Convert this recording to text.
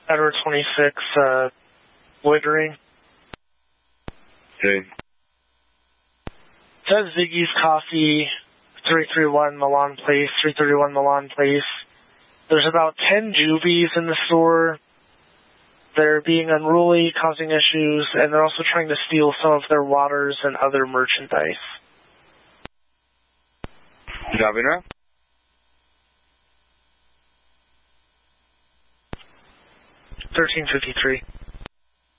Edward 26, loitering. Okay. Says Ziggy's Coffee, 331 Milan Place, 331 Milan Place. There's about 10 juvies in the store. They're being unruly, causing issues, and they're also trying to steal some of their waters and other merchandise. Governor? 1353.